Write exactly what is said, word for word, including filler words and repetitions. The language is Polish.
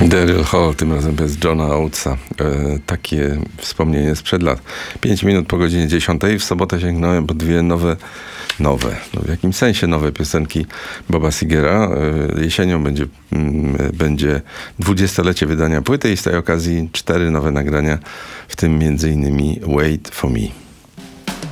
Daryl Hall, tym razem bez Johna Oatesa. E, takie wspomnienie sprzed lat. Pięć minut po godzinie dziesiątej. W sobotę sięgnąłem po dwie nowe, nowe, no w jakimś sensie nowe piosenki Boba Segera. E, jesienią będzie, m, będzie dwudziestolecie wydania płyty i z tej okazji cztery nowe nagrania, w tym między innymi Wait for Me.